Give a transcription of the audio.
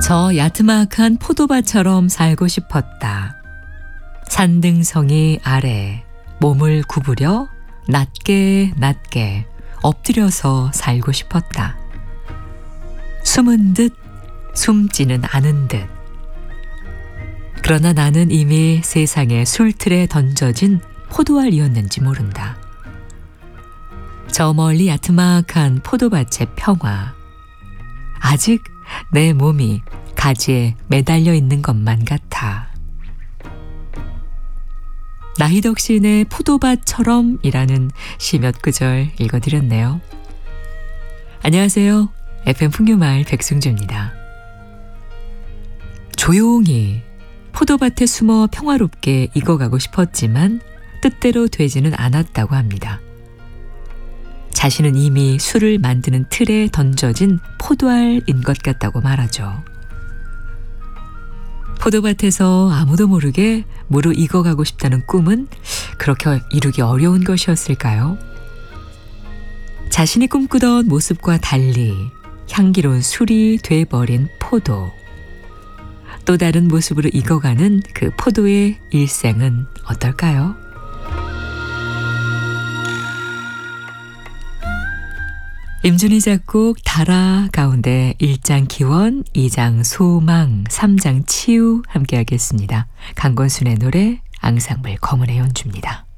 저 야트막한 포도밭처럼 살고 싶었다. 산등성이 아래 몸을 구부려 낮게 낮게 엎드려서 살고 싶었다. 숨은 듯 숨지는 않은 듯. 그러나 나는 이미 세상의 술틀에 던져진 포도알이었는지 모른다. 저 멀리 야트막한 포도밭의 평화. 아직 내 몸이 가지에 매달려 있는 것만 같아. 나희덕 시인의 포도밭처럼 이라는 시 몇 구절 읽어드렸네요. 안녕하세요. FM 풍류마을 백승주입니다. 조용히 포도밭에 숨어 평화롭게 익어가고 싶었지만 뜻대로 되지는 않았다고 합니다. 자신은 이미 술을 만드는 틀에 던져진 포도알인 것 같다고 말하죠. 포도밭에서 아무도 모르게 무르익어가고 싶다는 꿈은 그렇게 이루기 어려운 것이었을까요? 자신이 꿈꾸던 모습과 달리 향기로운 술이 돼버린 포도. 또 다른 모습으로 익어가는 그 포도의 일생은 어떨까요? 임준희 작곡 달아 가운데 1장 기원, 2장 소망, 3장 치유 함께하겠습니다. 강권순의 노래 앙상블 검은의 연주입니다.